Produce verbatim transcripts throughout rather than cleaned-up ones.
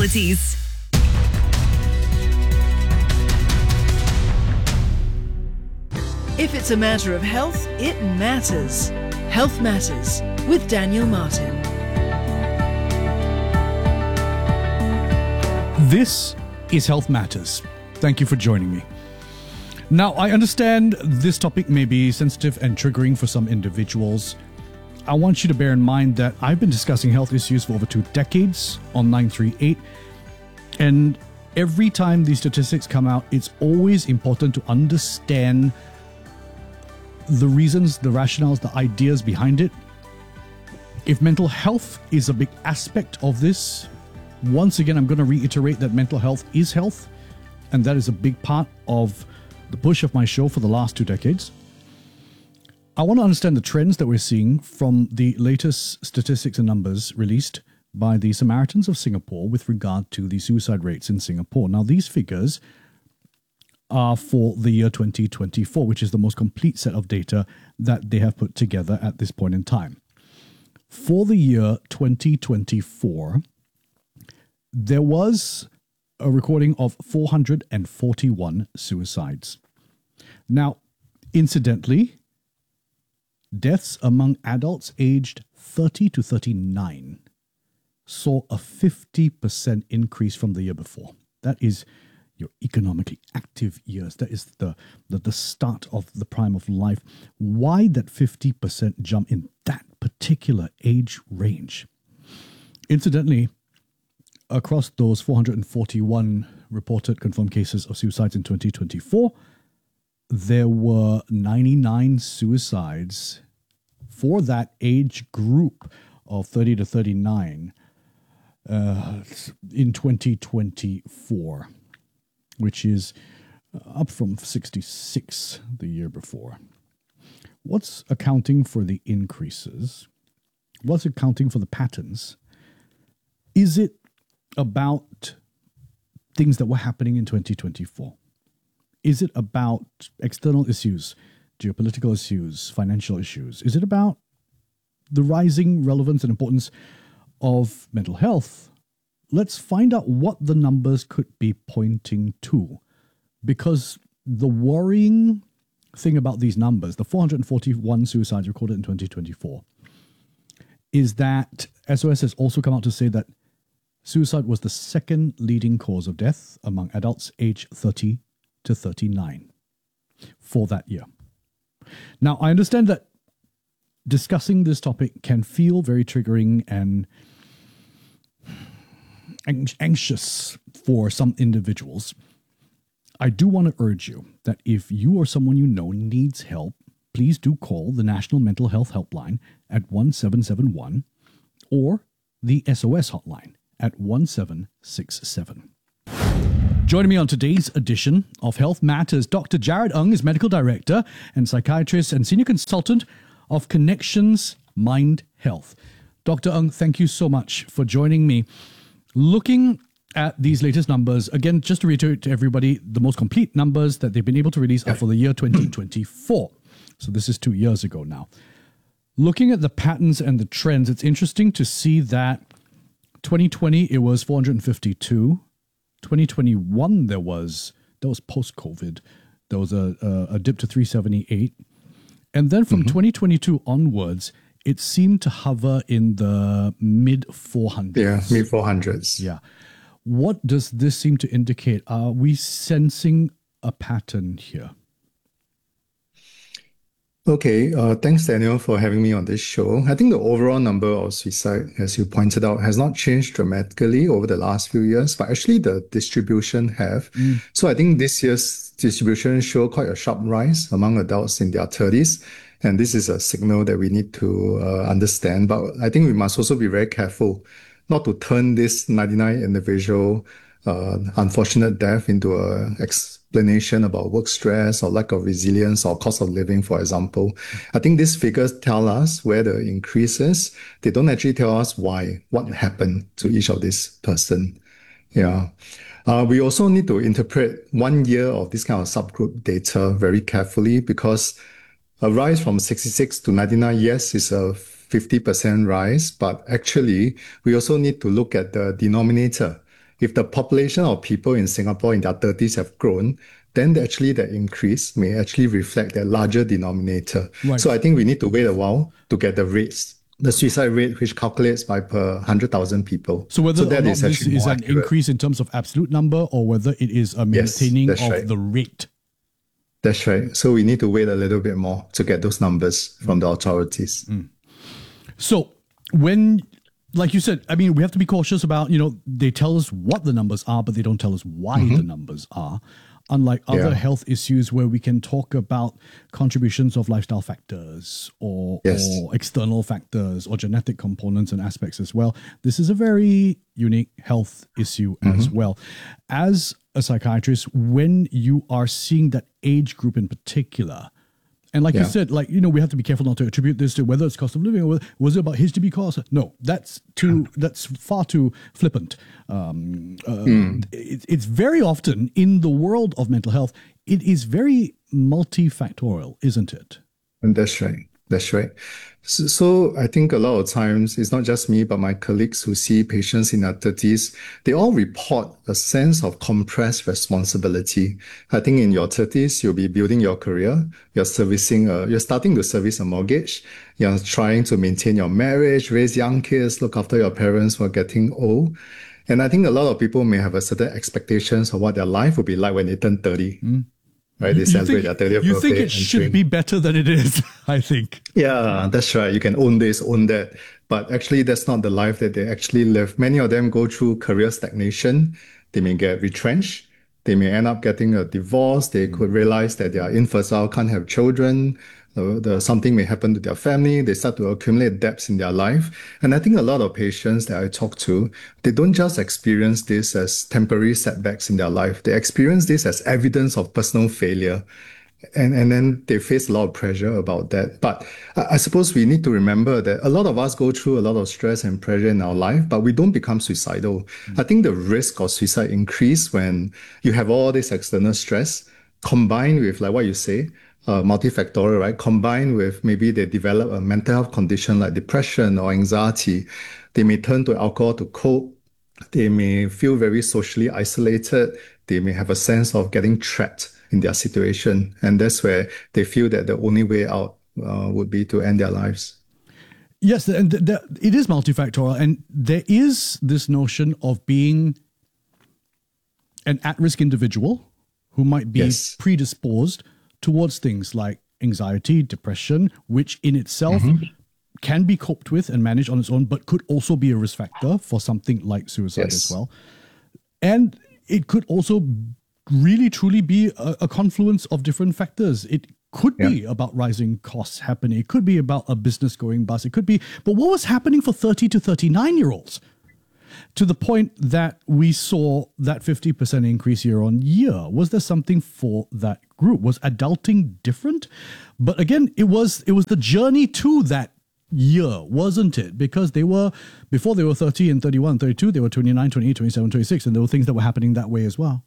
Priorities. If it's a matter of health, it matters. Health Matters with Daniel Martin. This is Health Matters. Thank you for joining me. Now, I understand this topic may be sensitive and triggering for some individuals. I want you to bear in mind that I've been discussing health issues for over two decades on nine three eight, and every time these statistics come out, it's always important to understand the reasons, the rationales, the ideas behind it. If mental health is a big aspect of this, once again, I'm going to reiterate that mental health is health, and that is a big part of the push of my show for the last two decades. I want to understand the trends that we're seeing from the latest statistics and numbers released by the Samaritans of Singapore with regard to the suicide rates in Singapore. Now, these figures are for the year twenty twenty-four, which is the most complete set of data that they have put together at this point in time. For the year twenty twenty-four, there was a recording of four hundred forty-one suicides. Now, incidentally, deaths among adults aged thirty to thirty-nine saw a fifty percent increase from the year before. That is your economically active years. That is the, the, the start of the prime of life. Why that fifty percent jump in that particular age range? Incidentally, across those four hundred forty-one reported confirmed cases of suicides in twenty twenty-four, there were ninety-nine suicides for that age group of thirty to thirty-nine uh, in twenty twenty-four, which is up from sixty-six the year before. What's accounting for the increases? What's accounting for the patterns? Is it about things that were happening in twenty twenty-four? Is it about external issues, geopolitical issues, financial issues? Is it about the rising relevance and importance of mental health? Let's find out what the numbers could be pointing to. Because the worrying thing about these numbers, the four hundred forty-one suicides recorded in twenty twenty-four, is that S O S has also come out to say that suicide was the second leading cause of death among adults aged thirty to thirty-nine for that year. Now, I understand that discussing this topic can feel very triggering and anxious for some individuals. I do want to urge you that if you or someone you know needs help, please do call the National Mental Health Helpline at one seven seven one or the S O S hotline at one seven six seven. Joining me on today's edition of Health Matters, Doctor Jared Ng is Medical Director and Psychiatrist and Senior Consultant of Connections Mind Health. Doctor Ng, thank you so much for joining me. Looking at these latest numbers, again, just to reiterate to everybody, the most complete numbers that they've been able to release are for the year twenty twenty-four. So this is two years ago now. Looking at the patterns and the trends, it's interesting to see that twenty twenty, it was four hundred fifty-two. twenty twenty-one, there was, that was post-COVID. There was a, a, a dip to three seventy-eight. And then from mm-hmm. twenty twenty-two onwards, it seemed to hover in the mid four hundreds. Yeah, mid four hundreds. Yeah. What does this seem to indicate? Are we sensing a pattern here? Okay, uh, thanks, Daniel, for having me on this show. I think the overall number of suicide, as you pointed out, has not changed dramatically over the last few years, but actually the distribution have. Mm. So I think this year's distribution show quite a sharp rise among adults in their thirties. And this is a signal that we need to uh, understand. But I think we must also be very careful not to turn this ninety-nine individual uh, unfortunate death into a explanation about work stress or lack of resilience or cost of living, for example. I think these figures tell us where the increase is. They don't actually tell us why, what happened to each of this person. Yeah. Uh, we also need to interpret one year of this kind of subgroup data very carefully, because a rise from sixty-six to ninety-nine, yes, is a fifty percent rise, but actually we also need to look at the denominator. if the population of people in Singapore in their thirties have grown, then actually the increase may actually reflect that larger denominator. Right. So I think we need to wait a while to get the rates, the suicide rate, which calculates by per one hundred thousand people. So whether so that or not is this actually is more an accurate. increase in terms of absolute number or whether it is a Yes, maintaining that's of right. the rate. That's right. So we need to wait a little bit more to get those numbers from the authorities. So when, like you said, I mean, we have to be cautious about, you know, they tell us what the numbers are, but they don't tell us why the numbers are. Unlike other Yeah. health issues where we can talk about contributions of lifestyle factors or, Yes. or external factors or genetic components and aspects as well. This is a very unique health issue as well. As a psychiatrist, when you are seeing that age group in particular, and like you Yeah. said, like, you know, we have to be careful not to attribute this to whether it's cost of living or whether, was it about H D B costs? No, that's too, that's far too flippant. Um, uh, it, it's very often in the world of mental health, it is very multifactorial, isn't it? And that's right. That's right. So, so I think a lot of times it's not just me, but my colleagues who see patients in their thirties, they all report a sense of compressed responsibility. I think in your thirties, you'll be building your career. You're servicing a, you're starting to service a mortgage. You're trying to maintain your marriage, raise young kids, look after your parents who are getting old. And I think a lot of people may have a certain expectations of what their life will be like when they turn thirty. Right? They You celebrate think, their thirtieth you birthday. think it and should drink. be better than it is, I think. Yeah, that's right. You can own this, own that. But actually, that's not the life that they actually live. Many of them go through career stagnation. They may get retrenched. They may end up getting a divorce. They could realize that they are infertile, can't have children. Uh, the, something may happen to their family. They start to accumulate debts in their life. And I think a lot of patients that I talk to, they don't just experience this as temporary setbacks in their life. They experience this as evidence of personal failure. And, and then they face a lot of pressure about that. But I, I suppose we need to remember that a lot of us go through a lot of stress and pressure in our life, but we don't become suicidal. I think the risk of suicide increase when you have all this external stress combined with, like what you say, uh, multifactorial, right? Combined with maybe they develop a mental health condition like depression or anxiety. They may turn to alcohol to cope. They may feel very socially isolated. They may have a sense of getting trapped in their situation. And that's where they feel that the only way out uh, would be to end their lives. Yes, and th- th- it is multifactorial. And there is this notion of being an at-risk individual who might be Yes. predisposed towards things like anxiety, depression, which in itself can be coped with and managed on its own, but could also be a risk factor for something like suicide Yes. as well. And it could also really truly be a, a confluence of different factors. It could be about rising costs happening. It could be about a business going bust. It could be, but what was happening for thirty to thirty-nine year olds? To the point that we saw that fifty percent increase year on year. Was there something for that group? Was adulting different? But again, it was it was the journey to that year, wasn't it? Because they were, before they were thirty and thirty-one, thirty-two, they were twenty-nine, twenty-eight, twenty-seven, twenty-six, and there were things that were happening that way as well.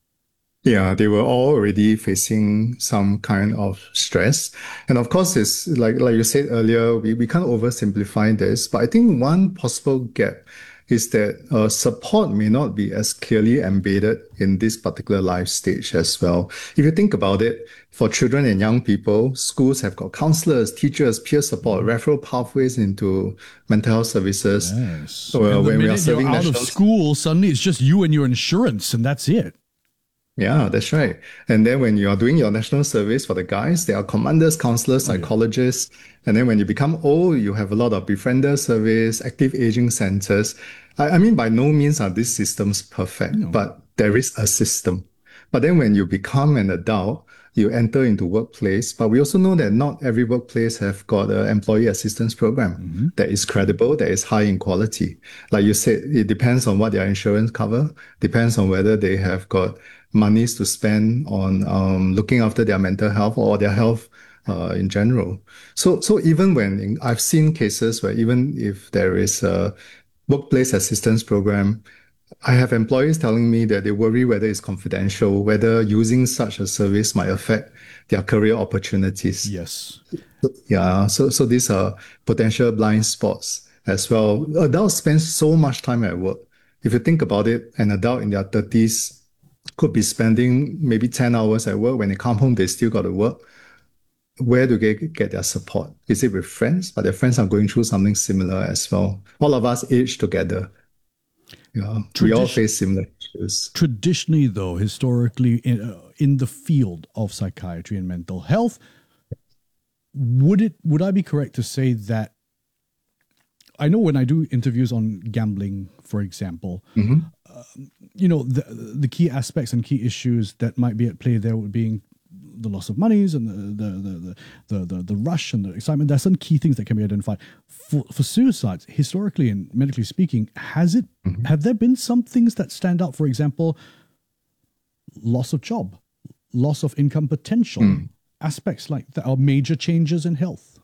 Yeah, they were all already facing some kind of stress. And of course, it's like like you said earlier, we, we can't oversimplify this, but I think one possible gap is that uh, support may not be as clearly embedded in this particular life stage as well. If you think about it, for children and young people, schools have got counselors, teachers, peer support, referral pathways into mental health services. Yes. Well, And the when we are minute you're serving out of national school, suddenly it's just you and your insurance, and that's it. Yeah, that's right. And then when you are doing your national service for the guys, there are commanders, counselors, psychologists. And then when you become old, you have a lot of befriender service, active aging centers. I, I mean, by no means are these systems perfect, but there is a system. But then when you become an adult, you enter into workplace. But we also know that not every workplace have got an employee assistance program that is credible, that is high in quality. Like you said, it depends on what their insurance cover, depends on whether they have got monies to spend on um, looking after their mental health or their health uh, in general. So, so even when in, I've seen cases where even if there is a workplace assistance program, I have employees telling me that they worry whether it's confidential, whether using such a service might affect their career opportunities. Yes. Yeah, so so these are potential blind spots as well. Adults spend so much time at work. if you think about it, an adult in their thirties could be spending maybe ten hours at work. When they come home, they still got to work. Where do they get their support? Is it with friends? But their friends are going through something similar as well. All of us age together. Yeah, we all face similar issues. Traditionally, though, historically, in, uh, in the field of psychiatry and mental health, would it would I be correct to say that I know when I do interviews on gambling, for example, mm-hmm. uh, you know, the the key aspects and key issues that might be at play there would being the loss of monies and the the the the the, the rush and the excitement. There's some key things that can be identified. For for suicides, historically and medically speaking, has it mm-hmm. have there been some things that stand out? For example, loss of job, loss of income potential, mm. aspects like that, or major changes in health.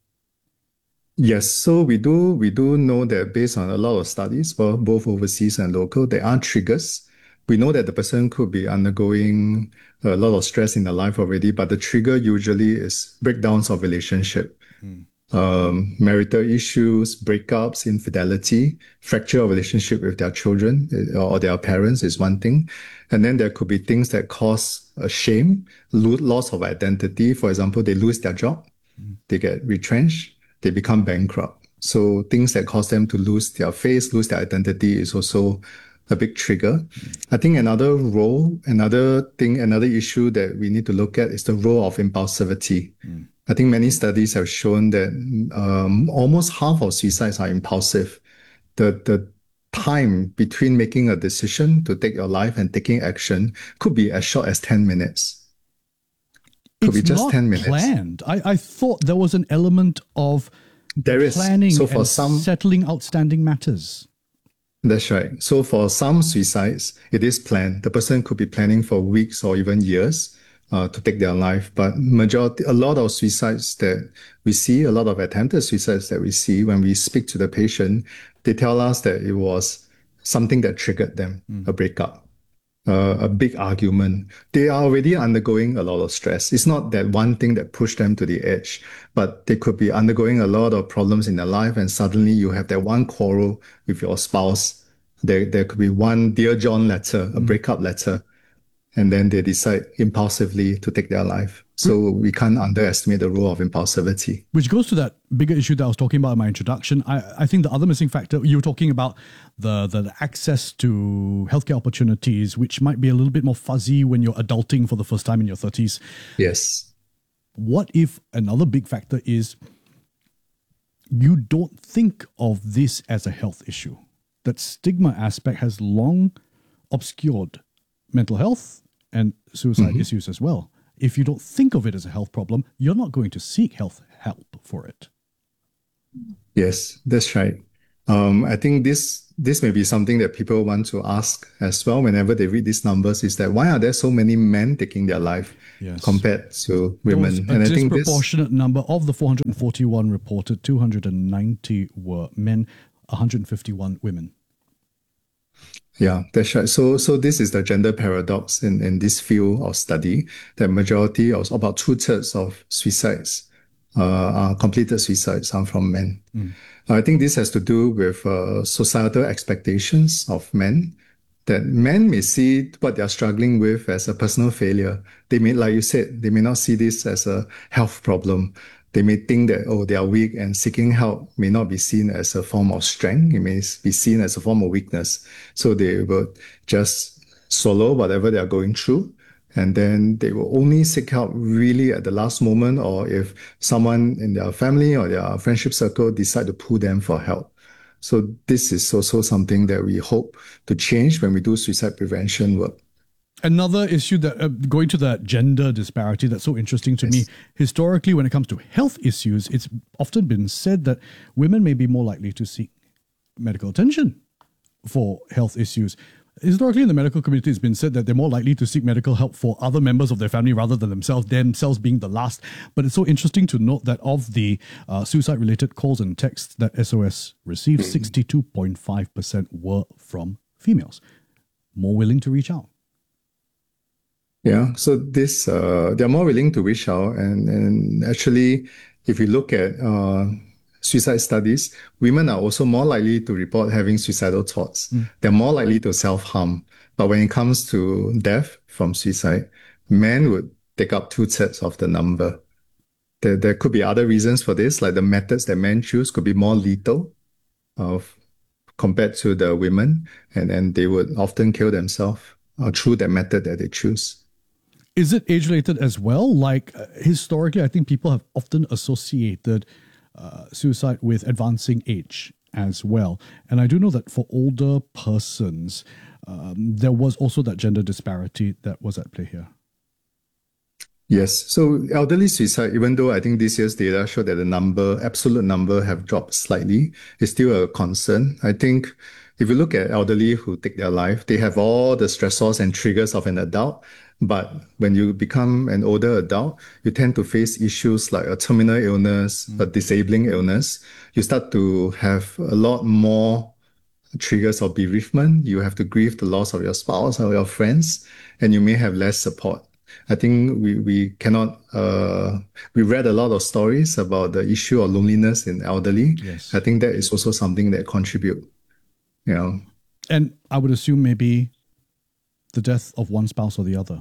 Yes, so we do we do know that based on a lot of studies, both overseas and local, there are triggers. We know that the person could be undergoing a lot of stress in their life already, but the trigger usually is breakdowns of relationship, mm. um, marital issues, breakups, infidelity, fracture of relationship with their children or their parents is one thing. And then there could be things that cause a shame, loss of identity. For example, they lose their job, mm. they get retrenched, they become bankrupt. So things that cause them to lose their face, lose their identity is also a big trigger. I think another role, another thing, another issue that we need to look at is the role of impulsivity. Mm. I think many studies have shown that um, almost half of suicides are impulsive. The, the time between making a decision to take your life and taking action could be as short as ten minutes. Could it's be just not ten minutes. Planned. I, I thought there was an element of there is. planning so for and some, settling outstanding matters. That's right. So for some suicides, it is planned. The person could be planning for weeks or even years uh, to take their life. But majority, a lot of suicides that we see, a lot of attempted suicides that we see, when we speak to the patient, they tell us that it was something that triggered them, mm. a breakup, uh, a big argument. They are already undergoing a lot of stress. It's not that one thing that pushed them to the edge, but they could be undergoing a lot of problems in their life, and suddenly you have that one quarrel with your spouse. There, there could be one Dear John letter, a mm. breakup letter, and then they decide impulsively to take their life. So we can't underestimate the role of impulsivity. Which goes to that bigger issue that I was talking about in my introduction. I, I think the other missing factor, you were talking about the, the, the access to healthcare opportunities, which might be a little bit more fuzzy when you're adulting for the first time in your thirties. Yes. What if another big factor is you don't think of this as a health issue? That stigma aspect has long obscured mental health and suicide mm-hmm. issues as well. If you don't think of it as a health problem, you're not going to seek health help for it. Yes, that's right. Um, I think this this may be something that people want to ask as well whenever they read these numbers, is that why are there so many men taking their life yes. compared to women? A and I think disproportionate this... number of the four hundred forty-one reported, two hundred ninety were men, one hundred fifty-one women. Yeah, that's right. So, so this is the gender paradox in, in this field of study. The majority of about two thirds of suicides, uh, are completed suicides are from men. Mm. I think this has to do with uh, societal expectations of men, that men may see what they're struggling with as a personal failure. They may, like you said, they may not see this as a health problem. They may think that, oh, they are weak, and seeking help may not be seen as a form of strength. It may be seen as a form of weakness. So they will just swallow whatever they are going through. And then they will only seek help really at the last moment, or if someone in their family or their friendship circle decide to pull them for help. So this is also something that we hope to change when we do suicide prevention work. Another issue that, uh, going to that gender disparity, that's so interesting to yes. me. Historically, when it comes to health issues, it's often been said that women may be more likely to seek medical attention for health issues. Historically, in the medical community, it's been said that they're more likely to seek medical help for other members of their family rather than themselves, themselves being the last. But it's so interesting to note that of the uh, suicide-related calls and texts that S O S received, sixty-two point five percent were from females, more willing to reach out. Yeah, so this, uh, they're more willing to reach out. And, and actually, if you look at uh, suicide studies, women are also more likely to report having suicidal thoughts. Mm. They're more likely to self-harm. But when it comes to death from suicide, men would take up two-thirds of the number. There, there could be other reasons for this, like the methods that men choose could be more lethal of, compared to the women, and, and they would often kill themselves uh, through the method that they choose. Is it age-related as well? Like, uh, historically, I think people have often associated uh, suicide with advancing age as well. And I do know that for older persons, um, there was also that gender disparity that was at play here. Yes. So elderly suicide, even though I think this year's data showed that the number, absolute number have dropped slightly, is still a concern. I think if you look at elderly who take their life, they have all the stressors and triggers of an adult. But when you become an older adult, you tend to face issues like a terminal illness, mm. a disabling illness. You start to have a lot more triggers of bereavement. You have to grieve the loss of your spouse or your friends, and you may have less support. I think we, we cannot, uh, we read a lot of stories about the issue of loneliness in elderly. Yes. I think that is also something that contribute, you know. And I would assume maybe the death of one spouse or the other.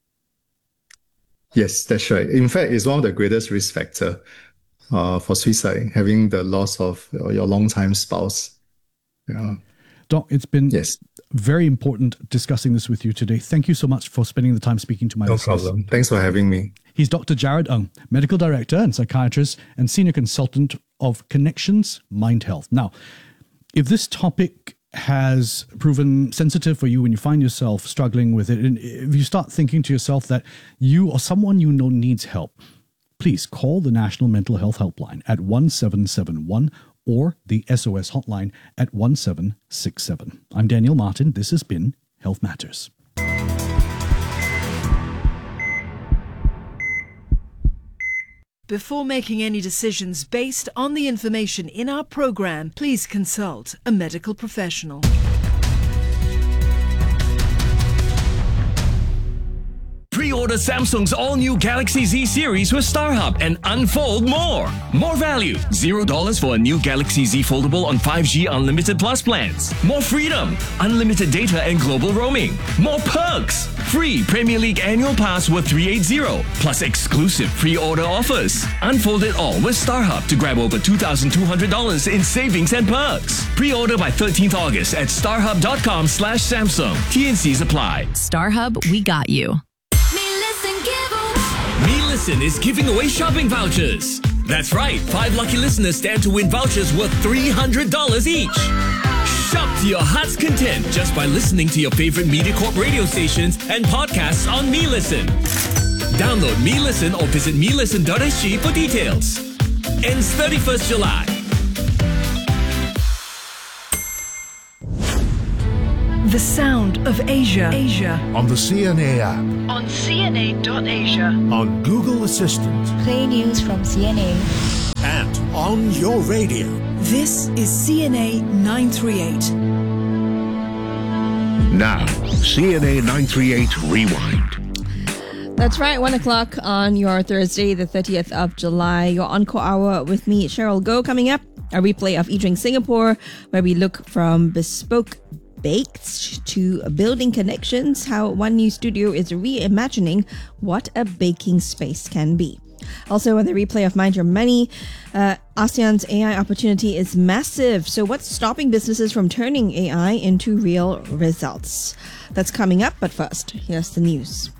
Yes, that's right. In fact, it's one of the greatest risk factor uh, for suicide, having the loss of your longtime spouse. Yeah. Doc, it's been yes. very important discussing this with you today. Thank you so much for spending the time speaking to my no listeners. No problem. Thanks for having me. He's Doctor Jared Ng, Medical Director and Psychiatrist and Senior Consultant of Connections Mind Health. Now, if this topic has proven sensitive for you when you find yourself struggling with it, and if you start thinking to yourself that you or someone you know needs help, please call the National Mental Health Helpline at one seven seven one or the S O S hotline at one seven six seven. I'm Daniel Martin. This has been Health Matters. Before making any decisions based on the information in our program, please consult a medical professional. Pre-order Samsung's all-new Galaxy Z series with StarHub and unfold more. More value. zero dollars for a new Galaxy Z Foldable on five G Unlimited Plus plans. More freedom. Unlimited data and global roaming. More perks. Free Premier League annual pass worth three hundred eighty. Plus exclusive pre-order offers. Unfold it all with StarHub to grab over two thousand two hundred dollars in savings and perks. Pre-order by thirteenth August at starhub.com slash Samsung. T and Cs apply. StarHub, we got you. Me Listen is giving away shopping vouchers. That's right, five lucky listeners stand to win vouchers worth three hundred dollars each. Shop to your heart's content just by listening to your favorite MediaCorp radio stations and podcasts on Me Listen. Download Me Listen or visit me listen dot s g for details. Ends thirty-first July. The Sound of Asia. Asia. On the C N A app. On C N A dot asia. On Google Assistant. Play news from C N A. And on your radio. This is C N A nine thirty-eight. Now, C N A nine thirty-eight Rewind. That's right, one o'clock on your Thursday, the thirtieth of July. Your Encore Hour with me, Cheryl Goh. Coming up, a replay of eDrink Singapore, where we look from bespoke baked to building connections, how one new studio is reimagining what a baking space can be. Also, on the replay of Mind Your Money, uh, ASEAN's A I opportunity is massive. So what's stopping businesses from turning A I into real results? That's coming up, but first, here's the news.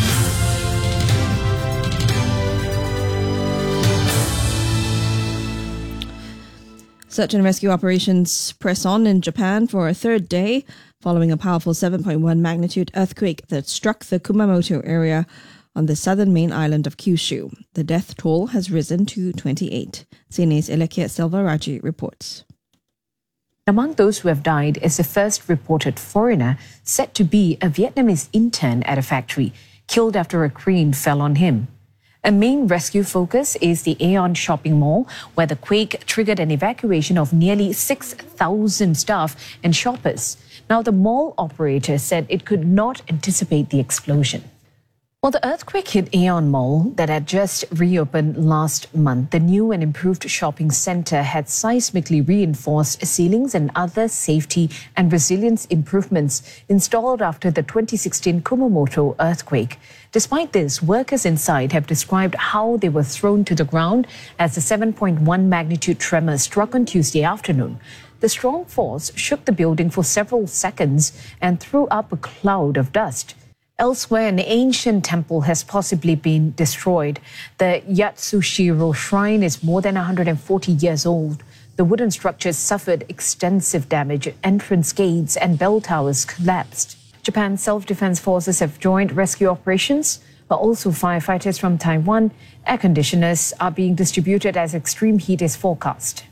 Search and rescue operations press on in Japan for a third day following a powerful seven point one magnitude earthquake that struck the Kumamoto area on the southern main island of Kyushu. The death toll has risen to twenty-eight. C N A's Elekia Selvaraju reports. Among those who have died is the first reported foreigner, said to be a Vietnamese intern at a factory, killed after a crane fell on him. A main rescue focus is the Aeon shopping mall, where the quake triggered an evacuation of nearly six thousand staff and shoppers. Now, the mall operator said it could not anticipate the explosion. Well, the earthquake hit Aeon Mall that had just reopened last month. The new and improved shopping centre had seismically reinforced ceilings and other safety and resilience improvements installed after the twenty sixteen Kumamoto earthquake. Despite this, workers inside have described how they were thrown to the ground as the seven point one magnitude tremor struck on Tuesday afternoon. The strong force shook the building for several seconds and threw up a cloud of dust. Elsewhere, an ancient temple has possibly been destroyed. The Yatsushiro Shrine is more than one hundred forty years old. The wooden structures suffered extensive damage. Entrance gates and bell towers collapsed. Japan's self-defense forces have joined rescue operations, but also firefighters from Taiwan. Air conditioners are being distributed as extreme heat is forecast.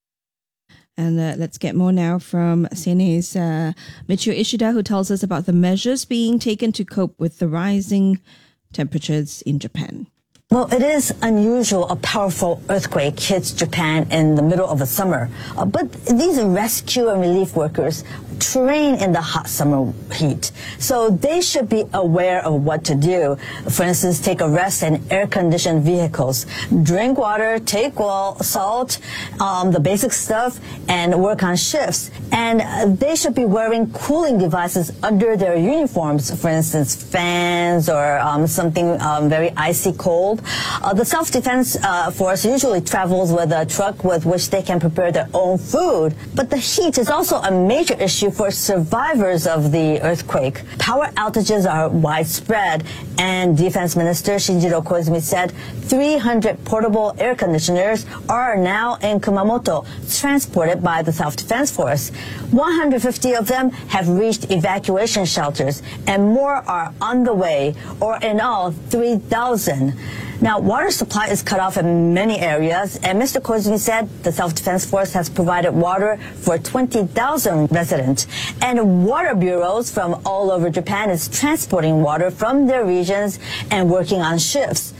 And uh, let's get more now from C N A's uh, Michio Ishida, who tells us about the measures being taken to cope with the rising temperatures in Japan. Well, it is unusual a powerful earthquake hits Japan in the middle of the summer. Uh, but these rescue and relief workers train in the hot summer heat. So they should be aware of what to do. For instance, take a rest in air-conditioned vehicles. Drink water, take well, salt, um, the basic stuff, and work on shifts. And uh, they should be wearing cooling devices under their uniforms. For instance, fans or um, something um, very icy cold. Uh, the self-defense uh, force usually travels with a truck with which they can prepare their own food. But the heat is also a major issue for survivors of the earthquake. Power outages are widespread, and Defense Minister Shinjiro Koizumi said three hundred portable air conditioners are now in Kumamoto, transported by the self-defense force. one hundred fifty of them have reached evacuation shelters, and more are on the way, or in all, three thousand. Now, water supply is cut off in many areas, and Mister Koizumi said the self-defense force has provided water for twenty thousand residents. And water bureaus from all over Japan is transporting water from their regions and working on shifts.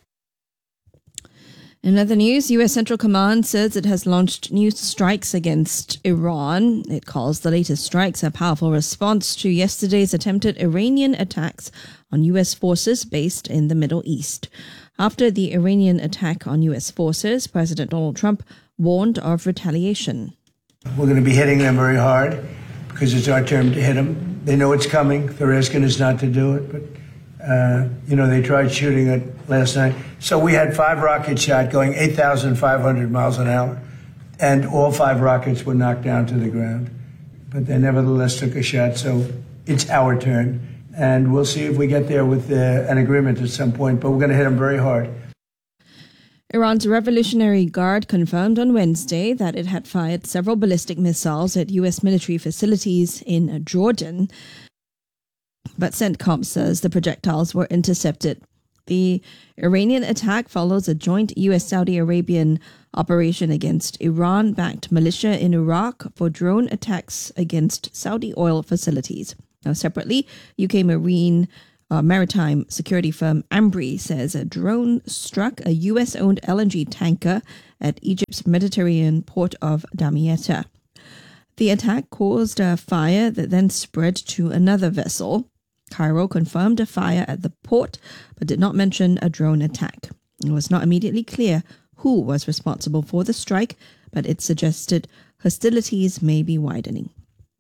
In other news, U S Central Command says it has launched new strikes against Iran. It calls the latest strikes a powerful response to yesterday's attempted Iranian attacks on U S forces based in the Middle East. After the Iranian attack on U S forces, President Donald Trump warned of retaliation. We're going to be hitting them very hard because it's our turn to hit them. They know it's coming. They're asking us not to do it, but Uh, you know, they tried shooting it last night. So we had five rockets shot going eight thousand five hundred miles an hour, and all five rockets were knocked down to the ground. But they nevertheless took a shot, so it's our turn. And we'll see if we get there with uh, an agreement at some point, but we're going to hit them very hard. Iran's Revolutionary Guard confirmed on Wednesday that it had fired several ballistic missiles at U S military facilities in Jordan. But CENTCOM says the projectiles were intercepted. The Iranian attack follows a joint U S-Saudi Arabian operation against Iran-backed militia in Iraq for drone attacks against Saudi oil facilities. Now, separately, U K Marine uh, maritime security firm Ambri says a drone struck a U S-owned L N G tanker at Egypt's Mediterranean port of Damietta. The attack caused a fire that then spread to another vessel. Cairo confirmed a fire at the port, but did not mention a drone attack. It was not immediately clear who was responsible for the strike, but it suggested hostilities may be widening.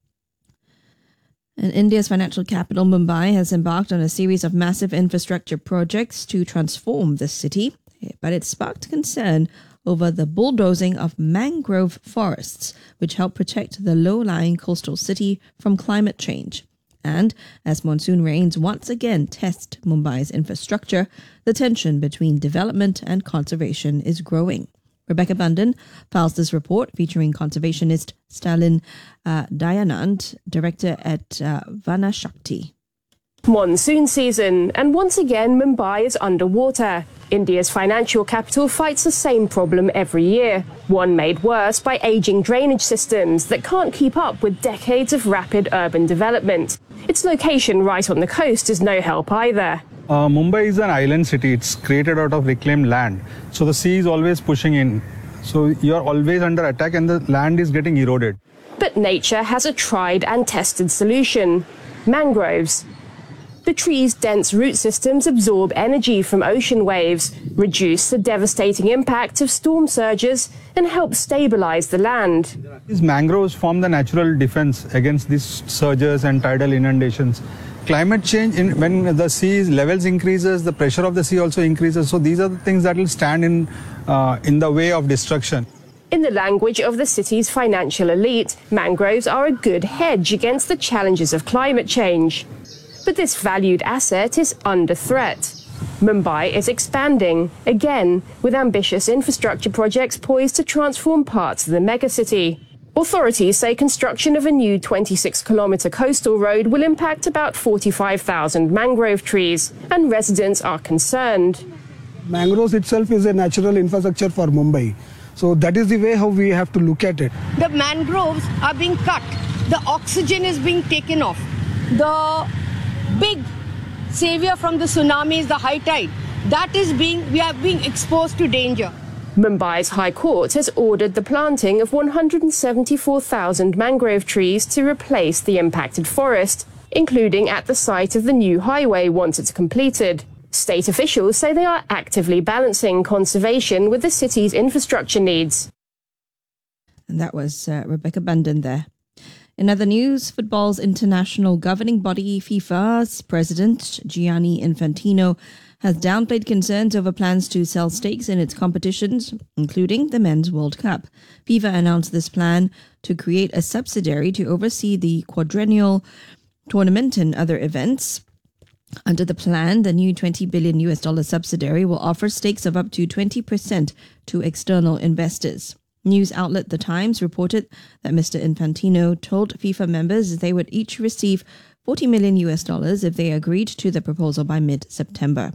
And India's financial capital, Mumbai, has embarked on a series of massive infrastructure projects to transform the city, but it sparked concern over the bulldozing of mangrove forests, which help protect the low-lying coastal city from climate change. And as monsoon rains once again test Mumbai's infrastructure, the tension between development and conservation is growing. Rebecca Bundan files this report featuring conservationist Stalin uh, Dayanand, director at uh, Vanashakti. Monsoon season, and once again Mumbai is underwater. India's financial capital fights the same problem every year, one made worse by aging drainage systems that can't keep up with decades of rapid urban development. Its location right on the coast is no help either. Uh, Mumbai is an island city. It's created out of reclaimed land. So the sea is always pushing in. So you're always under attack and the land is getting eroded. But nature has a tried and tested solution: mangroves. The tree's dense root systems absorb energy from ocean waves, reduce the devastating impact of storm surges, and help stabilize the land. These mangroves form the natural defense against these surges and tidal inundations. Climate change, in, when the sea levels increases, the pressure of the sea also increases. So these are the things that will stand in, uh, in the way of destruction. In the language of the city's financial elite, mangroves are a good hedge against the challenges of climate change. But this valued asset is under threat. Mumbai is expanding, again, with ambitious infrastructure projects poised to transform parts of the megacity. Authorities say construction of a new twenty-six kilometre coastal road will impact about forty-five thousand mangrove trees, and residents are concerned. Mangroves itself is a natural infrastructure for Mumbai. So that is the way how we have to look at it. The mangroves are being cut. The oxygen is being taken off. The big savior from the tsunamis, the high tide, that is being, we are being exposed to danger. Mumbai's High Court has ordered the planting of one hundred seventy-four thousand mangrove trees to replace the impacted forest, including at the site of the new highway once it's completed. State officials say they are actively balancing conservation with the city's infrastructure needs. And that was uh, Rebecca Bundin there. In other news, football's international governing body, FIFA's president, Gianni Infantino, has downplayed concerns over plans to sell stakes in its competitions, including the Men's World Cup. FIFA announced this plan to create a subsidiary to oversee the quadrennial tournament and other events. Under the plan, the new twenty billion U S dollar subsidiary will offer stakes of up to twenty percent to external investors. News outlet The Times reported that Mister Infantino told FIFA members they would each receive forty million U S dollars if they agreed to the proposal by mid-September.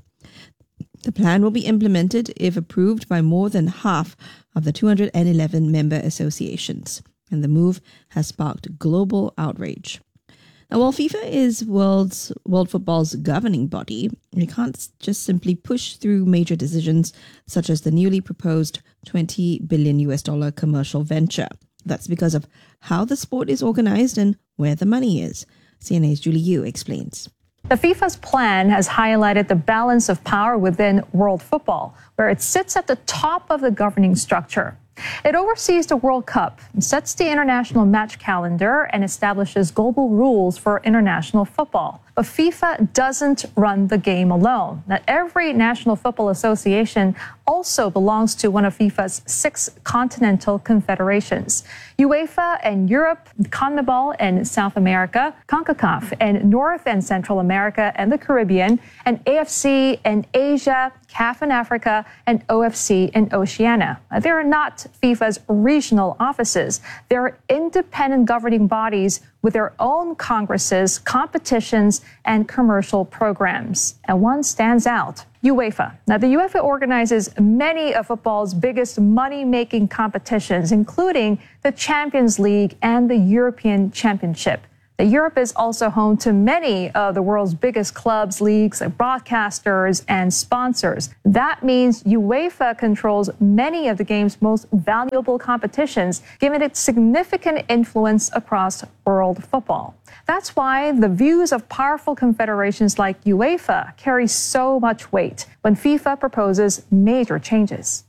The plan will be implemented if approved by more than half of the two hundred eleven member associations, and the move has sparked global outrage. Now, while FIFA is world's, world football's governing body, it can't just simply push through major decisions such as the newly proposed twenty billion U S dollar commercial venture. That's because of how the sport is organized and where the money is. C N A's Julie Yu explains. The FIFA's plan has highlighted the balance of power within world football, where it sits at the top of the governing structure. It oversees the World Cup, sets the international match calendar, and establishes global rules for international football. But FIFA doesn't run the game alone. Now, every national football association also belongs to one of FIFA's six continental confederations: UEFA and Europe, CONMEBOL and South America, CONCACAF and North and Central America and the Caribbean, and A F C and Asia, C A F and Africa, and O F C in Oceania. They are not FIFA's regional offices. They're independent governing bodies with their own congresses, competitions, and commercial programs. And one stands out: UEFA. Now, the UEFA organizes many of football's biggest money-making competitions, including the Champions League and the European Championship. The Europe is also home to many of the world's biggest clubs, leagues, broadcasters, and sponsors. That means UEFA controls many of the game's most valuable competitions, giving it significant influence across world football. That's why the views of powerful confederations like UEFA carry so much weight when FIFA proposes major changes.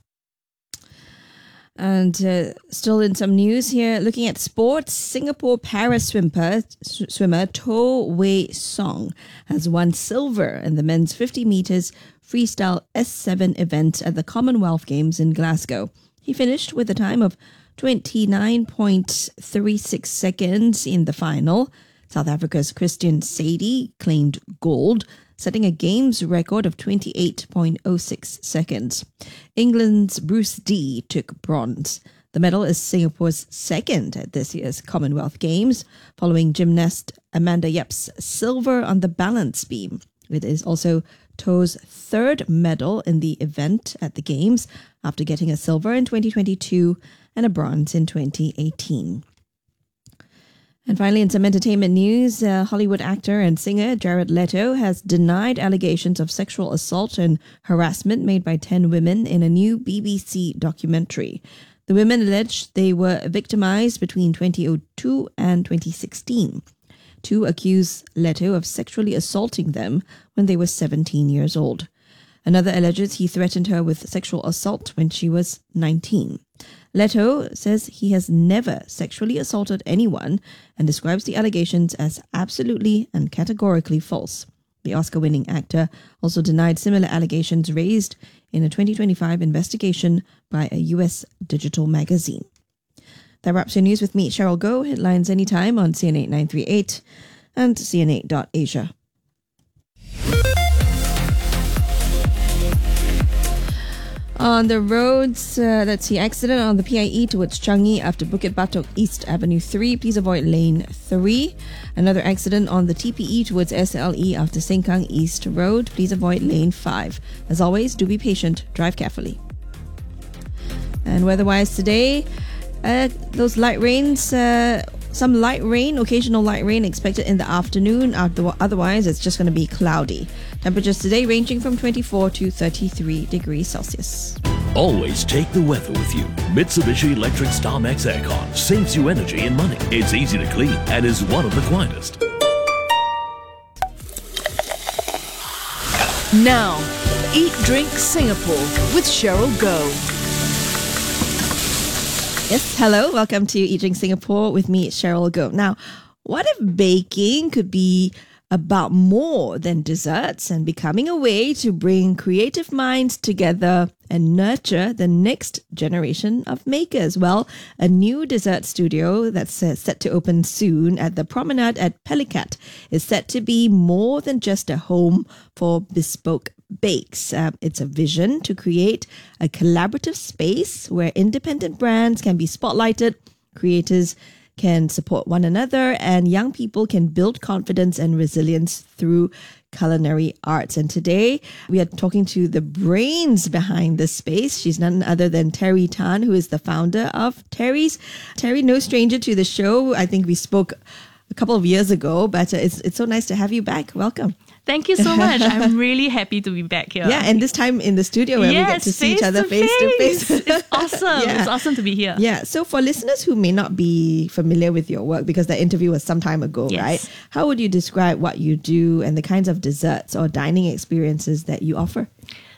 And uh, still in some news here, looking at sports, Singapore para-swimmer swimmer To Wei Song has won silver in the men's fifty meters freestyle S seven event at the Commonwealth Games in Glasgow. He finished with a time of twenty-nine point three six seconds in the final. South Africa's Christian Sadie claimed gold, setting a games record of twenty-eight point oh six seconds. England's Bruce Dee took bronze. The medal is Singapore's second at this year's Commonwealth Games, following gymnast Amanda Yap's silver on the balance beam. It is also To's third medal in the event at the Games, after getting a silver in twenty twenty-two and a bronze in twenty eighteen. And finally, in some entertainment news, uh, Hollywood actor and singer Jared Leto has denied allegations of sexual assault and harassment made by ten women in a new B B C documentary. The women alleged they were victimized between twenty oh two and twenty sixteen. two accuse Leto of sexually assaulting them when they were seventeen years old. Another alleges he threatened her with sexual assault when she was nineteen. Leto says he has never sexually assaulted anyone and describes the allegations as absolutely and categorically false. The Oscar-winning actor also denied similar allegations raised in a twenty twenty-five investigation by a U S digital magazine. That wraps your news with me, Cheryl Goh. Headlines anytime on C N eight nine three eight and C N eight dot asia. On the roads, uh, let's see, accident on the P I E towards Changi after Bukit Batok East Avenue three. Please avoid lane three. Another accident on the T P E towards S L E after Sengkang East Road. Please avoid lane five. As always, do be patient, drive carefully. And weather-wise today, uh, those light rains, uh, some light rain, occasional light rain expected in the afternoon. Otherwise, it's just going to be cloudy. Temperatures today ranging from twenty-four to thirty-three degrees Celsius. Always take the weather with you. Mitsubishi Electric StarMax Aircon saves you energy and money. It's easy to clean and is one of the quietest. Now, Eat Drink Singapore with Cheryl Goh. Yes, hello. Welcome to Eat Drink Singapore with me, Cheryl Goh. Now, what if baking could be about more than desserts and becoming a way to bring creative minds together and nurture the next generation of makers? Well, a new dessert studio that's uh, set to open soon at the Promenade at Pelicat is set to be more than just a home for bespoke bakes. Uh, it's a vision to create a collaborative space where independent brands can be spotlighted, creators can support one another, and young people can build confidence and resilience through culinary arts. And today we are talking to the brains behind this space. She's none other than Terry Tan, who is the founder of Terry's. Terry, no stranger to the show. I think we spoke a couple of years ago, but uh, it's it's so nice to have you back. Welcome. Thank you so much. I'm really happy to be back here. Yeah, and this time in the studio where yes, we get to see each other face to face. It's awesome. Yeah. It's awesome to be here. Yeah. So for listeners who may not be familiar with your work, because that interview was some time ago, Yes. right? How would you describe what you do and the kinds of desserts or dining experiences that you offer?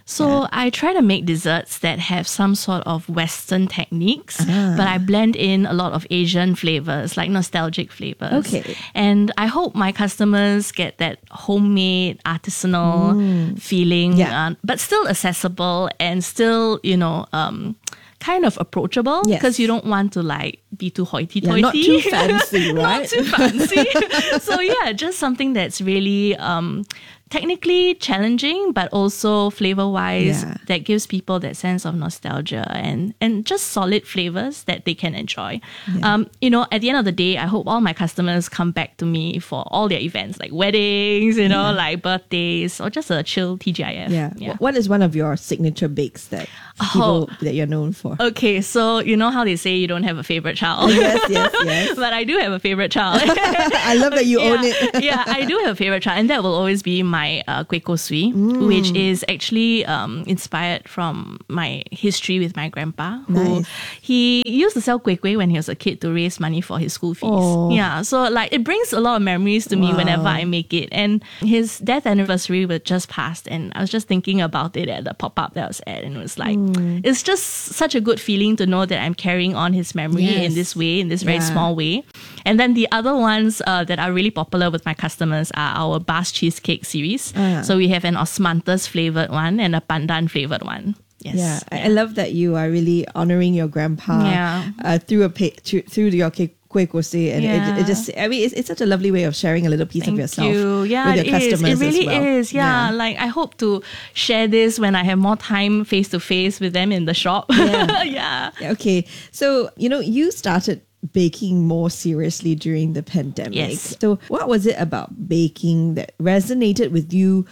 So I try to make desserts that have some sort of Western techniques, Ah. but I blend in a lot of Asian flavors, like nostalgic flavors. Okay. And I hope my customers get that homemade, artisanal Mm. feeling, Yeah. uh, but still accessible and still, you know, um, kind of approachable, Yes. because you don't want to like be too hoity-toity. Yeah, not too fancy, right? Not too fancy. So yeah, just something that's really um, technically challenging, but also flavor-wise Yeah. that gives people that sense of nostalgia and, and just solid flavors that they can enjoy. Um, you know, at the end of the day, I hope all my customers come back to me for all their events, like weddings, you know, Yeah. like birthdays, or just a chill T G I F. Yeah. Wh- What is one of your signature bakes that people that you're known for? Okay, so you know how they say you don't have a favorite child? Yes, yes, yes. But I do have a favorite child. I love that you yeah, own it. yeah, I do have a favorite child, and that will always be my uh, kueh kosui, Mm. which is actually um, inspired from my history with my grandpa, who Nice. he used to sell kueh kueh when he was a kid to raise money for his school fees. Oh. Yeah, so like it brings a lot of memories to me Wow. whenever I make it. And his death anniversary was just passed, and I was just thinking about it at the pop up that I was at, and it was like Mm. it's just such a good feeling to know that I'm carrying on his memory Yes. in this way, in this very Yeah. small way. And then the other ones uh, that are really popular with my customers are our Bas cheesecake series. Ah. So we have an Osmanthus flavored one and a pandan flavored one. Yes. Yeah, I, I love that you are really honoring your grandpa Yeah. uh, through a pa- through, through your ke- kueh kosui, and Yeah. it, it just I mean it's, it's such a lovely way of sharing a little piece Thank of yourself you. Yeah, with your it is. customers It really as well. is. Yeah. Like I hope to share this when I have more time face to face with them in the shop. Yeah. yeah. Yeah, okay, so you know you started baking more seriously during the pandemic. Yes. So what was it about baking that resonated with you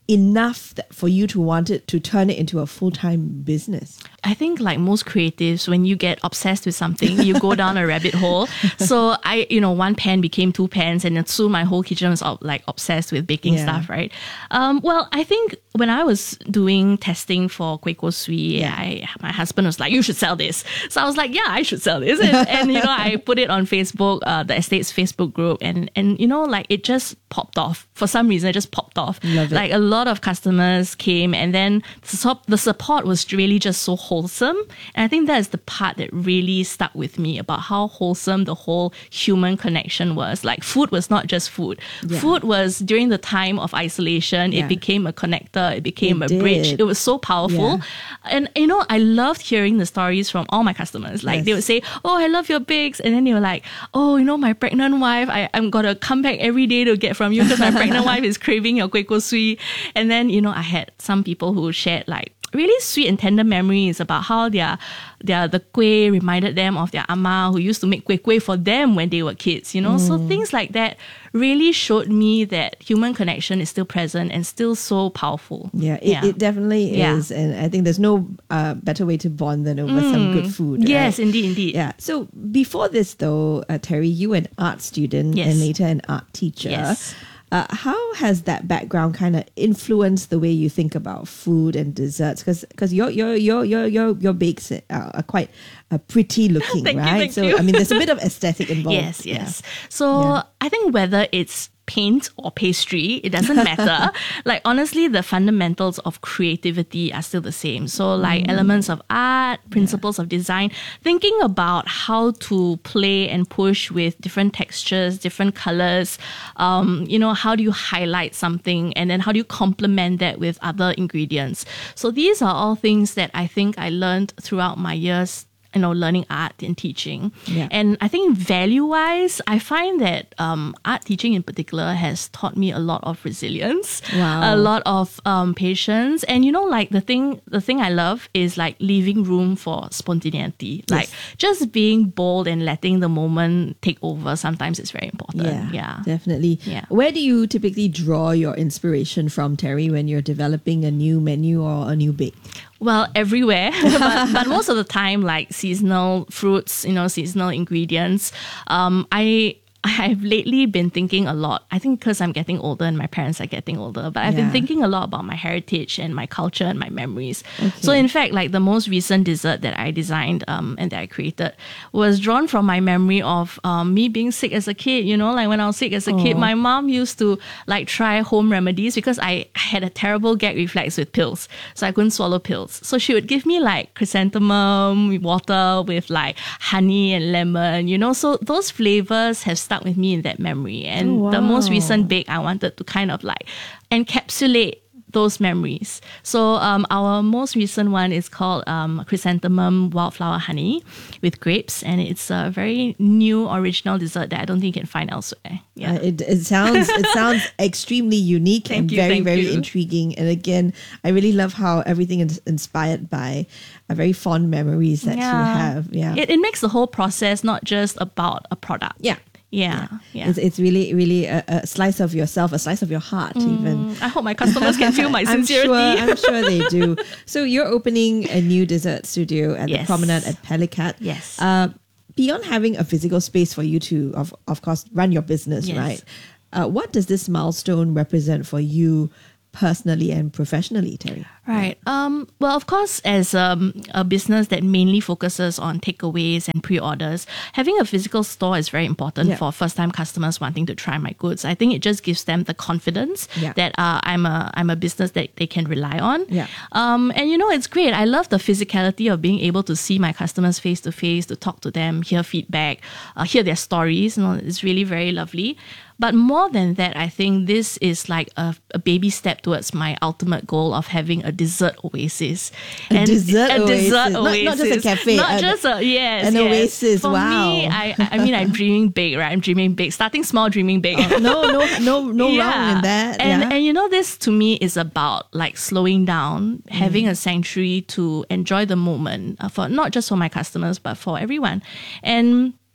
enough that for you to want it to turn it into a full-time business? I think like most creatives, when you get obsessed with something, you go down a rabbit hole. So I, you know, one pan became two pans, and then soon my whole kitchen was like obsessed with baking Yeah. stuff, right? Um, well, I think when I was doing testing for Kueh Kosui, Yeah. I, my husband was like, you should sell this. So I was like, yeah, I should sell this. And, and you know, I put it on Facebook, uh, the estate's Facebook group, and, and, you know, like it just popped off. For some reason, it just popped off. Love it. Like a lot of customers came, and then the sup- the support was really just so wholesome. And I think that is the part that really stuck with me about how wholesome the whole human connection was. Like food was not just food. Yeah. Food was, during the time of isolation, Yeah. it became a connector, it became It a bridge. did. It was so powerful. Yeah. And you know, I loved hearing the stories from all my customers. Like Yes. they would say, oh, I love your bakes. And then they were like, oh, you know, my pregnant wife, I, I'm going to come back every day to get from you because my pregnant wife is craving your Kueh Kosui. And then, you know, I had some people who shared like really sweet and tender memories about how their, their the kueh reminded them of their amma who used to make kueh kueh for them when they were kids, you know. So Mm. things like that really showed me that human connection is still present and still so powerful. Yeah, it, it definitely Yeah. is. And I think there's no uh, better way to bond than over some Mm. good food. Yes, right? indeed, indeed. Yeah. So before this, though, uh, Terry, you were an art student Yes. and later an art teacher. Yes. Uh, how has that background kind of influenced the way you think about food and desserts? Because your your your your your your bakes are, are quite uh, pretty looking, Thank you, right? thank so you. I mean, there's a bit of aesthetic involved. Yes, Yeah. yes. So Yeah. I think whether it's paint or pastry, it doesn't matter. Like honestly, the fundamentals of creativity are still the same. So like Mm. elements of art, principles of design, thinking about how to play and push with different textures, different colors. Um, you know, how do you highlight something, and then how do you complement that with other ingredients? So these are all things that I think I learned throughout my years, you know, learning art and teaching. Yeah. And I think value-wise, I find that um, art teaching in particular has taught me a lot of resilience, Wow. a lot of um, patience. And you know, like the thing, the thing I love is like leaving room for spontaneity. Yes. Like just being bold and letting the moment take over. Sometimes it's very important. Yeah, Yeah. definitely. Yeah. Where do you typically draw your inspiration from, Terry, when you're developing a new menu or a new bake? Well, everywhere, but, but most of the time, like seasonal fruits, you know, seasonal ingredients. Um, I I've lately been thinking a lot. I think because I'm getting older and my parents are getting older, but I've Yeah. been thinking a lot about my heritage and my culture and my memories. Okay. So in fact, like the most recent dessert that I designed um, and that I created was drawn from my memory of um, me being sick as a kid. You know, like when I was sick as a kid, Aw. my mom used to like try home remedies because I had a terrible gag reflex with pills. So I couldn't swallow pills. So she would give me like chrysanthemum water with like honey and lemon, you know. So those flavors have stuck with me in that memory. And Oh, the most wow. recent bake, I wanted to kind of like encapsulate those memories. So um, our most recent one is called um, chrysanthemum wildflower honey with grapes, and it's a very new original dessert that I don't think you can find elsewhere. Yeah, Uh, it, it sounds it sounds extremely unique Thank and you, very thank very you. intriguing. And again, I really love how everything is inspired by a very fond memories that you have. Yeah, It, it makes the whole process not just about a product. Yeah. Yeah, yeah. It's, it's really really a, a slice of yourself, a slice of your heart, even. I hope my customers can feel my I'm sincerity. sure, I'm sure they do. So you're opening a new dessert studio at the Yes. Promenade at Pelicat. Yes. Uh, beyond having a physical space for you to, of of course, run your business, Yes. right? Uh, what does this milestone represent for you personally and professionally, Terry? Right. Um, well, of course, as um, a business that mainly focuses on takeaways and pre-orders, having a physical store is very important Yeah. for first-time customers wanting to try my goods. I think it just gives them the confidence Yeah. that uh, I'm a I'm a business that they can rely on. Yeah. Um, and you know, it's great. I love the physicality of being able to see my customers face to face, to talk to them, hear feedback, uh, hear their stories. You know, it's really very lovely. But more than that, I think this is like a, a baby step towards my ultimate goal of having a dessert oasis. A dessert a oasis. dessert Not- oasis. not just a cafe, Not a- just a, yes, an yes. oasis. For Wow. me, I, I mean, I'm dreaming big, right? I'm dreaming big. Starting small, dreaming big. Oh, no, no, no, no wrong in that. And, yeah. and you know, this to me is about like slowing down, having a sanctuary to enjoy the moment uh, for not just for my customers, but for everyone. And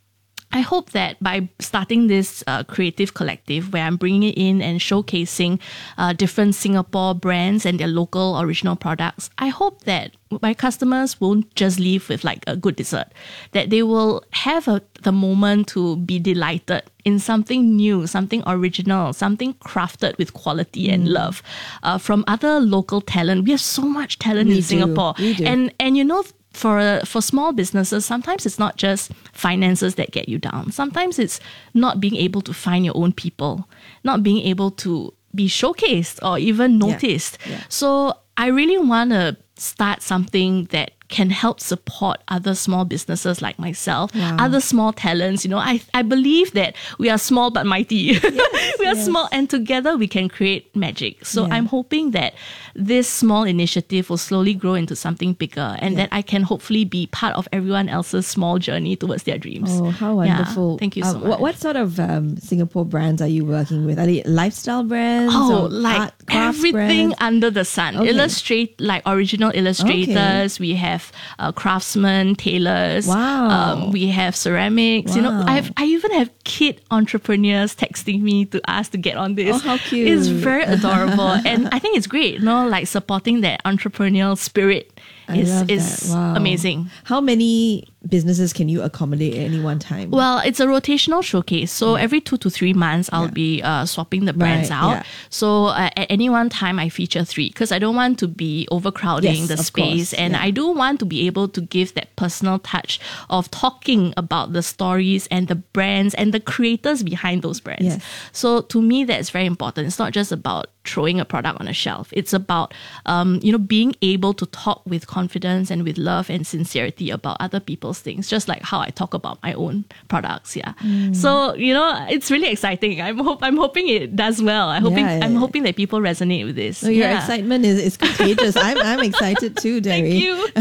I hope that by starting this uh, creative collective where I'm bringing it in and showcasing uh, different Singapore brands and their local original products, I hope that my customers won't just leave with like a good dessert, that they will have a, the moment to be delighted in something new, something original, something crafted with quality mm. and love uh, from other local talent. We have so much talent we in do. Singapore. We do. And, and you know, For for small businesses, sometimes it's not just finances that get you down. Sometimes it's not being able to find your own people, not being able to be showcased or even noticed. Yeah. Yeah. So I really want to start something that can help support other small businesses like myself, wow. other small talents. You know, I I believe that we are small but mighty. Yes, we are yes. small, and together we can create magic. So yeah. I'm hoping that this small initiative will slowly grow into something bigger, and yeah. that I can hopefully be part of everyone else's small journey towards their dreams. Oh, how wonderful. Yeah, thank you so uh, much. What, what sort of um, Singapore brands are you working with? Are they lifestyle brands? Oh, or like art, crafts everything brands? under the sun. Okay. Illustrate, like original illustrators. Okay. We have uh, craftsmen, tailors. Wow. Um, we have ceramics. Wow. You know, I have, I even have kid entrepreneurs texting me to ask to get on this. Oh, how cute. It's very adorable. And I think it's great, you know, like supporting that entrepreneurial spirit I is, love is that. Wow. amazing. How many businesses can you accommodate at any one time? Well, it's a rotational showcase. So yeah. every two to three months, I'll Yeah. be uh, swapping the brands Right, out. yeah. So uh, at any one time, I feature three because I don't want to be overcrowding Yes, the of space. course, And yeah. I do want to be able to give that personal touch of talking about the stories and the brands and the creators behind those brands. Yes. So to me, that's very important. It's not just about throwing a product on a shelf. It's about, um, you know, being able to talk with confidence and with love and sincerity about other people's things, just like how I talk about my own products. Yeah. Mm. So, you know, it's really exciting. I'm hope I'm hoping it does well. I'm hoping Yeah. I'm hoping that people resonate with this. No, your yeah. excitement is, is contagious. I'm I'm excited too, Derry. Thank you.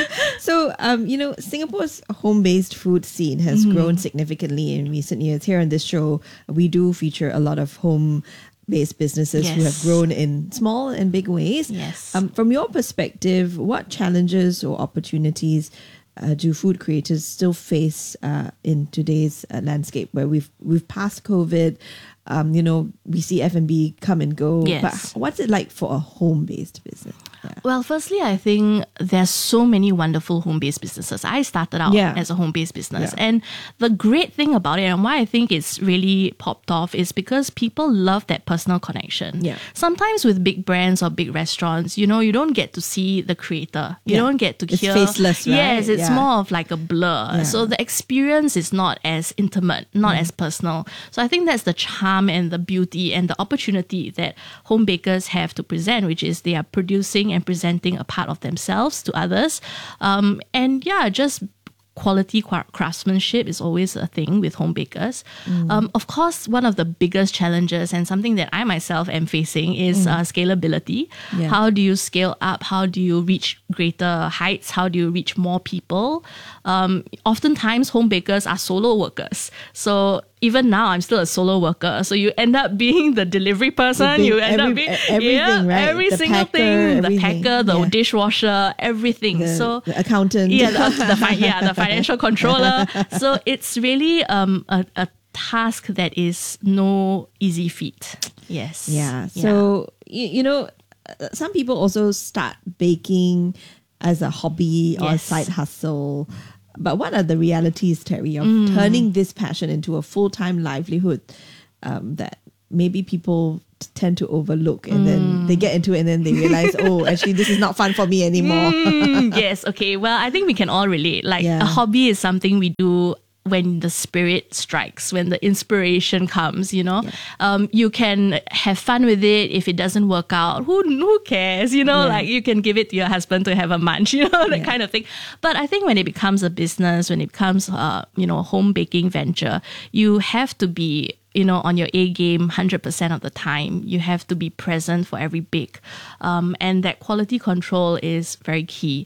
So, um, you know, Singapore's home-based food scene has Mhm. grown significantly in recent years. Here on this show, we do feature a lot of home-based businesses who have Yes. grown in small and big ways. Yes. Um, from your perspective, what challenges or opportunities uh, do food creators still face uh, in today's uh, landscape, where we've we've passed COVID? Um, you know, we see F and B come and go. Yes. But what's it like for a home-based business? Yeah. Well, firstly, I think there's so many wonderful home-based businesses. I started out Yeah. as a home-based business. Yeah. And the great thing about it and why I think it's really popped off is because people love that personal connection. Yeah. Sometimes with big brands or big restaurants, you know, you don't get to see the creator. You Yeah. don't get to It's hear. faceless, right? Yes, it's Yeah. more of like a blur. Yeah. So the experience is not as intimate, not Mm. as personal. So I think that's the charm and the beauty and the opportunity that home bakers have to present, which is they are producing and presenting a part of themselves to others. Um, and yeah, just quality cra- craftsmanship is always a thing with home bakers. Mm. Um, of course, one of the biggest challenges and something that I myself am facing is Mm. uh, scalability. Yeah. How do you scale up? How do you reach greater heights? How do you reach more people? Um, oftentimes, home bakers are solo workers. So even now, I'm still a solo worker. So you end up being the delivery person. big- You end every- up being everything, yeah, right? every The single packer, thing, the everything. packer, the Yeah. dishwasher, everything. The, so the accountant. yeah, the, the fi- yeah, the financial controller. So it's really um a, a task that is no easy feat. Yes. Yeah. So, You, you know, uh, some people also start baking as a hobby or a Yes. side hustle. But what are the realities, Terry, of Mm. turning this passion into a full-time livelihood um, that maybe people t- tend to overlook, and then they get into it and then they realize, oh, actually, this is not fun for me anymore. Mm, yes. Okay. Well, I think we can all relate. Like Yeah. a hobby is something we do when the spirit strikes, when the inspiration comes, you know. Um, you can have fun with it. If it doesn't work out, who who cares? You know, Yeah. like you can give it to your husband to have a munch, you know, that Yeah. kind of thing. But I think when it becomes a business, when it becomes uh, you know, a home baking venture, you have to be, you know, on your A game one hundred percent of the time. You have to be present for every bake. Um, and that quality control is very key.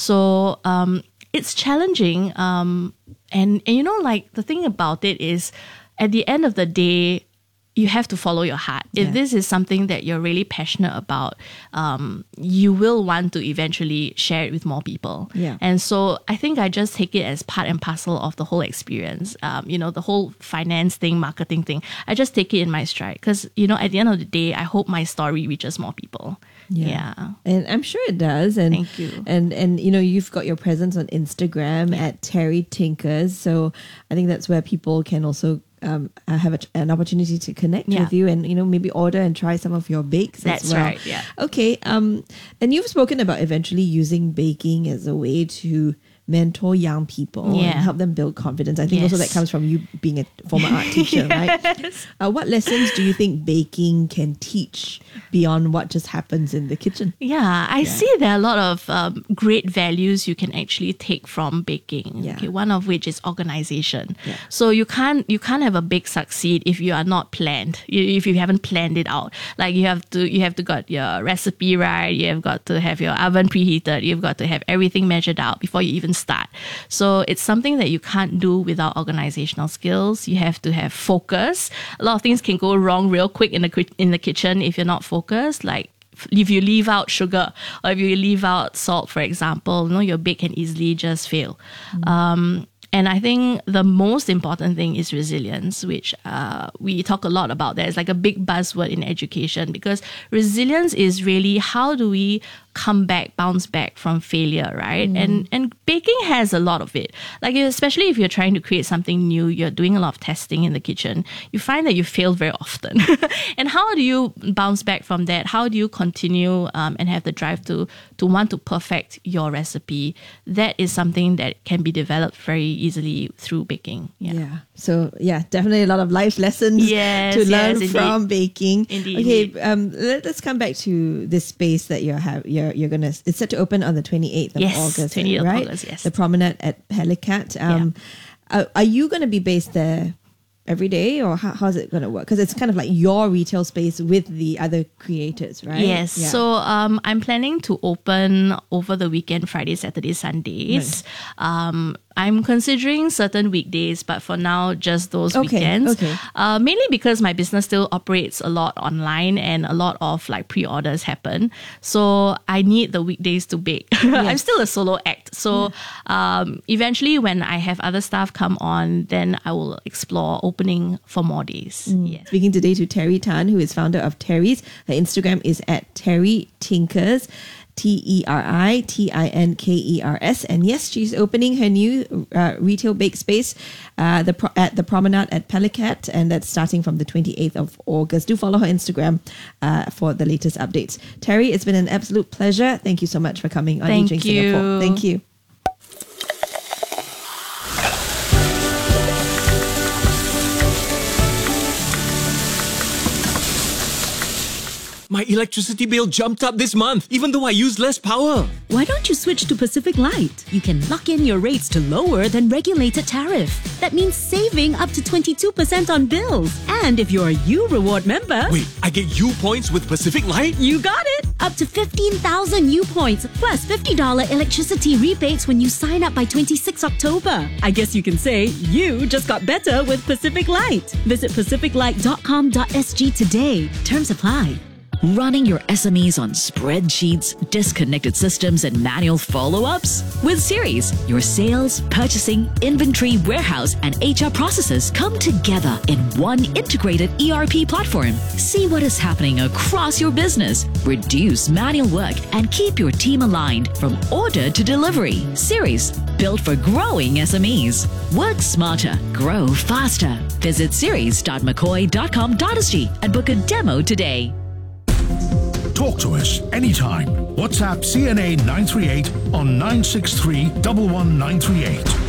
So um, it's challenging. Um, and, and, you know, like the thing about it is at the end of the day, you have to follow your heart. If Yeah. this is something that you're really passionate about, um, you will want to eventually share it with more people. Yeah. And so I think I just take it as part and parcel of the whole experience. Um, you know, the whole finance thing, marketing thing. I just take it in my stride because, you know, at the end of the day, I hope my story reaches more people. Yeah. And I'm sure it does. And Thank you. And and you know, you've got your presence on Instagram at Terry Tinkers. So I think that's where people can also um, have a, an opportunity to connect Yeah. with you and, you know, maybe order and try some of your bakes That's as well. right, yeah. Okay. Um, and you've spoken about eventually using baking as a way to mentor young people Yeah. and help them build confidence. I think also Yes. that comes from you being a former art teacher, right? Uh, what lessons do you think baking can teach beyond what just happens in the kitchen? Yeah, I see there are a lot of um, great values you can actually take from baking. Yeah. Okay, one of which is organization. So you can't you can't have a bake succeed if you are not planned. You, if you haven't planned it out, like you have to you have to got your recipe right. You have got to have your oven preheated. You've got to have everything measured out before you even start. So it's something that you can't do without organizational skills. You have to have focus. A lot of things can go wrong real quick in the ki- in the kitchen if you're not focused. Like if you leave out sugar or if you leave out salt, for example, you know, your bake can easily just fail. Um, and I think the most important thing is resilience, which uh, we talk a lot about. There's like a big buzzword in education because resilience is really how do we come back, bounce back from failure, right? Mm. And and baking has a lot of it. Like especially if you're trying to create something new, you're doing a lot of testing in the kitchen, you find that you fail very often. And how do you bounce back from that? How do you continue um, and have the drive to to want to perfect your recipe? That is something that can be developed very easily through baking. Yeah. Yeah. So yeah, definitely a lot of life lessons Yes, to learn yes, from indeed. baking. Indeed, Okay, indeed. um, let, us come back to this space that you're have you're you're gonna. It's set to open on the twenty-eighth of Yes, August, twenty-eighth of right? August, yes. The promenade at Pelicat. Um, uh, are you going to be based there every day, or how, how's it going to work? Because it's kind of like your retail space with the other creators, right? Yes. Yeah. So um, I'm planning to open over the weekend, Friday, Saturday, Sundays. Um, I'm considering certain weekdays, but for now, just those Okay, weekends. okay. Uh, mainly because my business still operates a lot online and a lot of like pre-orders happen. So I need the weekdays to bake. I'm still a solo act. So um, eventually when I have other staff come on, then I will explore opening for more days. Mm. Speaking today to Terry Tan, who is founder of Terry's. Her Instagram is at Terry Tinkers. T E R I T I N K E R S. And yes, she's opening her new uh, retail bake space uh, the pro- at the Promenade at Pelicat, and that's starting from the twenty-eighth of August. Do follow her Instagram uh, for the latest updates. Terry, it's been an absolute pleasure. Thank you so much for coming on Thank Eating you. Singapore. Thank you. My electricity bill jumped up this month, even though I use less power. Why don't you switch to Pacific Light? You can lock in your rates to lower than regulated tariff. That means saving up to twenty-two percent on bills. And if you're a U Reward member... Wait, I get U points with Pacific Light? You got it! Up to fifteen thousand U points, plus fifty dollars electricity rebates when you sign up by twenty-sixth of October. I guess you can say you just got better with Pacific Light. Visit pacific light dot com dot s g today. Terms apply. Running your S M Es on spreadsheets, disconnected systems, and manual follow-ups? With Series, your sales, purchasing, inventory, warehouse, and H R processes come together in one integrated E R P platform. See what is happening across your business, reduce manual work, and keep your team aligned from order to delivery. Series, built for growing S M Es. Work smarter, grow faster. Visit series dot mccoy dot com dot s g and book a demo today. Talk to us anytime. WhatsApp C N A nine three eight on nine six three one one nine three eight.